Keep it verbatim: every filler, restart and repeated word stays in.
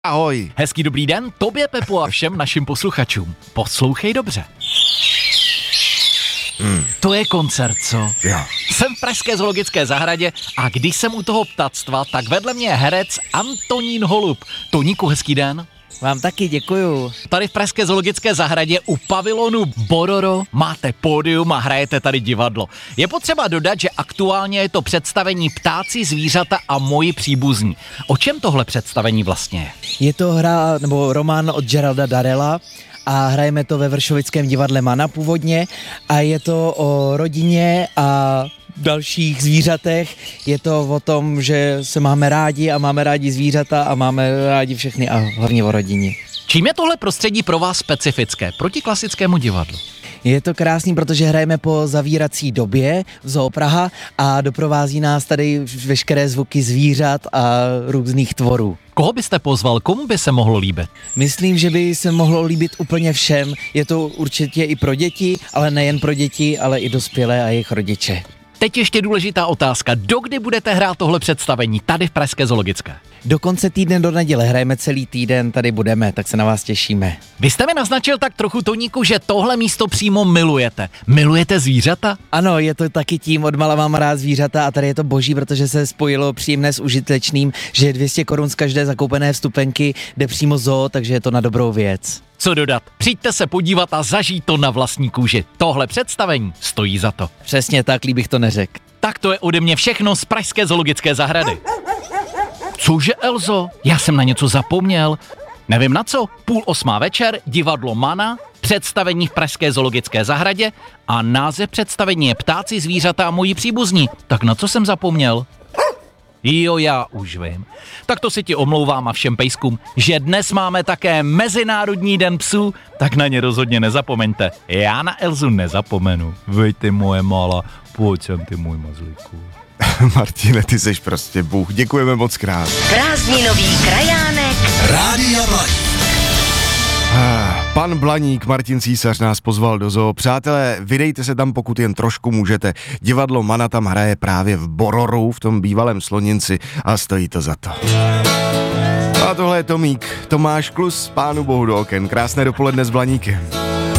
Ahoj. Hezký dobrý den, tobě, Pepo, a všem našim posluchačům. Poslouchej dobře. Hmm. To je koncert, co? Jo. Jsem v pražské zoologické zahradě a když jsem u toho ptactva, tak vedle mě je herec Antonín Holub. Toníku, hezký den. Vám taky děkuju. Tady v pražské zoologické zahradě u pavilonu Bororo máte pódium a hrajete tady divadlo. Je potřeba dodat, že aktuálně je to představení Ptáci, zvířata a moji příbuzní. O čem tohle představení vlastně je? Je to hra nebo román od Geralda Darrella a hrajeme to ve Vršovickém divadle Mana původně a je to o rodině a dalších zvířatech. Je to o tom, že se máme rádi a máme rádi zvířata a máme rádi všechny a hlavně o rodině. Čím je tohle prostředí pro vás specifické proti klasickému divadlu? Je to krásný, protože hrajeme po zavírací době v Zoo Praha a doprovází nás tady veškeré zvuky zvířat a různých tvorů. Koho byste pozval, komu by se mohlo líbit? Myslím, že by se mohlo líbit úplně všem. Je to určitě i pro děti, ale nejen pro děti, ale i dospělé a jejich rodiče. Teď ještě důležitá otázka. Dokdy budete hrát tohle představení tady v pražské zoologické? Do konce týdne do neděle hrajeme celý týden, tady budeme, tak se na vás těšíme. Vy jste mi naznačil tak trochu, Toníku, že tohle místo přímo milujete. Milujete zvířata? Ano, je to taky tím, odmala mám rád zvířata a tady je to boží, protože se spojilo příjemné s užitečným, že je dvě stě korun z každé zakoupené vstupenky, jde přímo zoo, takže je to na dobrou věc. Co dodat? Přijďte se podívat a zažít to na vlastní kůži. Tohle představení stojí za to. Přesně tak, líbych to neřekl. Tak to je ode mě všechno z pražské zoologické zahrady. Cože, Elzo? Já jsem na něco zapomněl. Nevím na co. Půl osmá večer, divadlo Mana, představení v pražské zoologické zahradě a název představení je Ptáci, zvířata a moji příbuzní. Tak na co jsem zapomněl? Jo, já už vím. Tak to si ti omlouvám a všem pejskům, že dnes máme také Mezinárodní den psů, tak na ně rozhodně nezapomeňte. Já na Elzu nezapomenu. Vej ty moje malá, pojď sem ty můj mazlíku. Martine, ty seš prostě bůh. Děkujeme moc krát. Prázdninový krajánek Rádia Blaník. Pan Blaník, Martin Císař, nás pozval do zoo. Přátelé, vydejte se tam, pokud jen trošku můžete. Divadlo Mana tam hraje právě v Bororu, v tom bývalém Sloninci a stojí to za to. A tohle je Tomík. Tomáš Klus, pánu bohu do oken. Krásné dopoledne s Blaníkem.